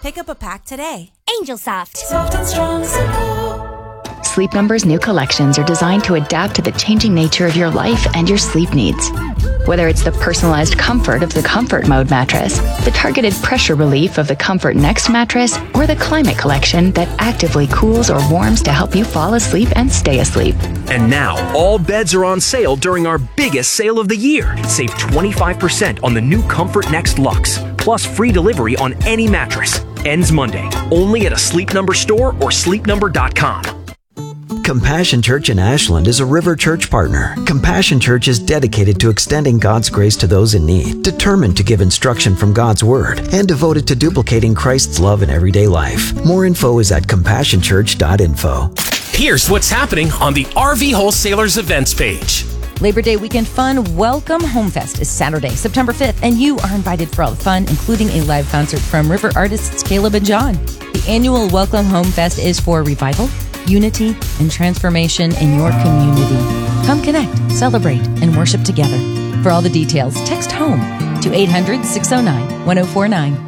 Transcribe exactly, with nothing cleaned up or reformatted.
Pick up a pack today. Angel Soft. Soft and strong, simple. Sleep Number's new collections are designed to adapt to the changing nature of your life and your sleep needs. Whether it's the personalized comfort of the Comfort Mode mattress, the targeted pressure relief of the Comfort Next mattress, or the Climate Collection that actively cools or warms to help you fall asleep and stay asleep. And now, all beds are on sale during our biggest sale of the year. Save twenty-five percent on the new Comfort Next Luxe, plus free delivery on any mattress. Ends Monday, only at a Sleep Number store or sleep number dot com. Compassion Church in Ashland is a River Church partner. Compassion Church is dedicated to extending God's grace to those in need, determined to give instruction from God's Word, and devoted to duplicating Christ's love in everyday life. More info is at compassion church dot info. Here's what's happening on the R V Wholesalers events page. Labor Day weekend fun. Welcome Home Fest is Saturday, September fifth, and you are invited for all the fun, including a live concert from River artists Caleb and John. The annual Welcome Home Fest is for revival, unity, and transformation in your community. Come connect, celebrate, and worship together. For all the details, text HOME to eight hundred, six oh nine, one oh four nine.